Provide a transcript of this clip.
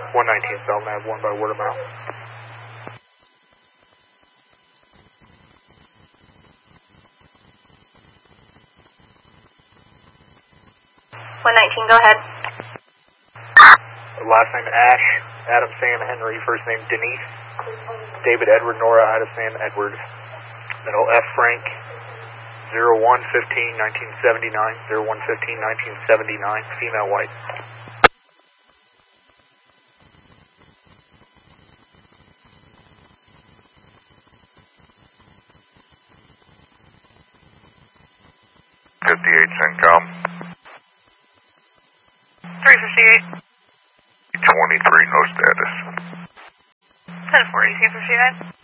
119 South Nav 1 by word of mouth. Go ahead. Last name Ash, Adam Sam Henry, first name Denise, David Edward Nora Ida Sam Edward, middle F Frank, 01-15-1979, 01-15-1979, female white. CENTCOM. 358. 23, no status. 1040, C59.